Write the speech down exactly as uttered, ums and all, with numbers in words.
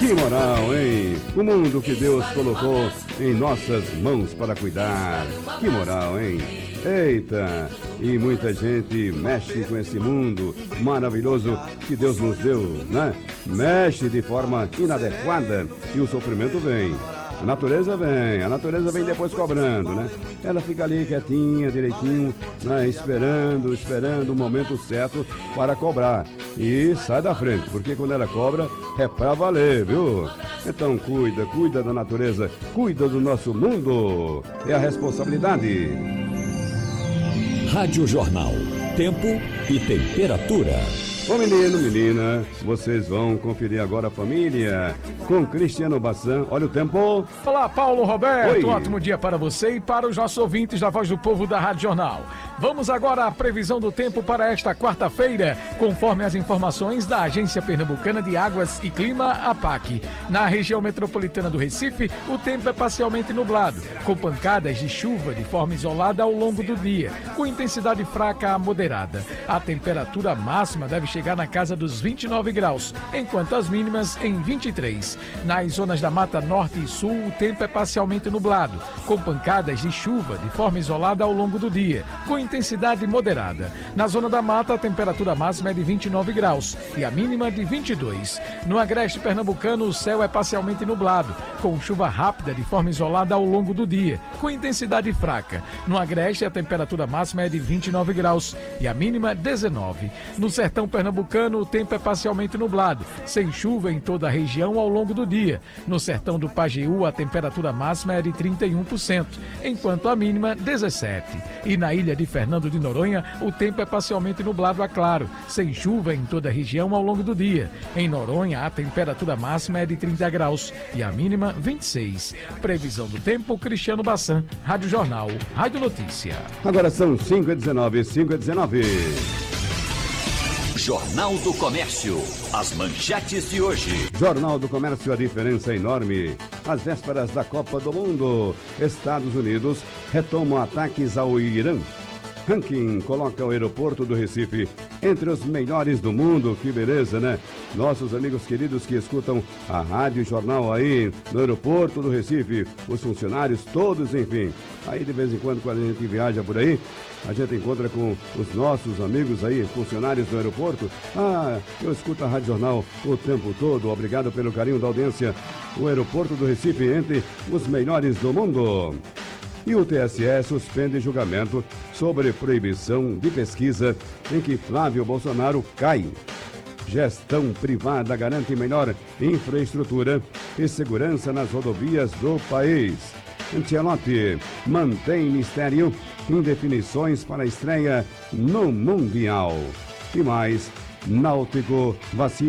Que moral, hein? O mundo que Deus colocou em nossas mãos para cuidar. Que moral, hein? Eita! E muita gente mexe com esse mundo maravilhoso que Deus nos deu, né? Mexe de forma inadequada e o sofrimento vem. A natureza vem, a natureza vem depois cobrando, né? Ela fica ali quietinha, direitinho, né? Esperando, esperando o momento certo para cobrar. E sai da frente, porque quando ela cobra é pra valer, viu? Então cuida, cuida da natureza, cuida do nosso mundo. É a responsabilidade. Rádio Jornal, tempo e temperatura. Ô menino, menina, vocês vão conferir agora a família com Cristiano Bassan. Olha o tempo. Olá, Paulo Roberto. Oi. Um ótimo dia para você e para os nossos ouvintes da Voz do Povo da Rádio Jornal. Vamos agora à previsão do tempo para esta quarta-feira, conforme as informações da Agência Pernambucana de Águas e Clima, APAC. Na região metropolitana do Recife, o tempo é parcialmente nublado, com pancadas de chuva de forma isolada ao longo do dia, com intensidade fraca a moderada. A temperatura máxima deve chegar na casa dos vinte e nove graus, enquanto as mínimas em vinte e três. Nas zonas da Mata Norte e Sul, o tempo é parcialmente nublado, com pancadas de chuva de forma isolada ao longo do dia, com intensidade moderada. Na zona da Mata, a temperatura máxima é de vinte e nove graus e a mínima de vinte e dois. No agreste pernambucano, o céu é parcialmente nublado, com chuva rápida de forma isolada ao longo do dia, com intensidade fraca. No agreste, a temperatura máxima é de vinte e nove graus e a mínima dezenove. No sertão pernambucano, o tempo é parcialmente nublado, sem chuva em toda a região ao longo do dia. No sertão do Pajeú, a temperatura máxima é de trinta e um por cento, enquanto a mínima dezessete. E na ilha de Fernando de Noronha, o tempo é parcialmente nublado a claro, sem chuva em toda a região ao longo do dia. Em Noronha, a temperatura máxima é de trinta graus e a mínima vinte e seis. Previsão do tempo, Cristiano Bassan, Rádio Jornal, Rádio Notícia. Agora são cinco e dezenove, cinco e dezenove. Jornal do Comércio, as manchetes de hoje. Jornal do Comércio, a diferença é enorme. Às vésperas da Copa do Mundo, Estados Unidos retomam ataques ao Irã. Ranking coloca o aeroporto do Recife entre os melhores do mundo. Que beleza, né? Nossos amigos queridos que escutam a Rádio Jornal aí no aeroporto do Recife, os funcionários todos, enfim. Aí de vez em quando, quando a gente viaja por aí, a gente encontra com os nossos amigos aí, funcionários do aeroporto. Ah, eu escuto a Rádio Jornal o tempo todo. Obrigado pelo carinho da audiência. O aeroporto do Recife entre os melhores do mundo. E o T S E suspende julgamento sobre proibição de pesquisa em que Flávio Bolsonaro cai. Gestão privada garante melhor infraestrutura e segurança nas rodovias do país. Ancelotti mantém mistério em definições para a estreia no Mundial. E mais, Náutico vacina.